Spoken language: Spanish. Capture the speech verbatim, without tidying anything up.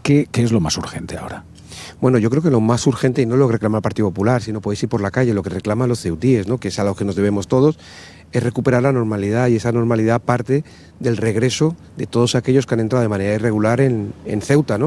¿Qué, qué es lo más urgente ahora? Bueno, yo creo que lo más urgente, y no lo que reclama el Partido Popular, sino podéis ir por la calle, lo que reclaman los ceutíes, ¿no?, que es a lo que nos debemos todos, es recuperar la normalidad, y esa normalidad parte del regreso de todos aquellos que han entrado de manera irregular en, en Ceuta, ¿no?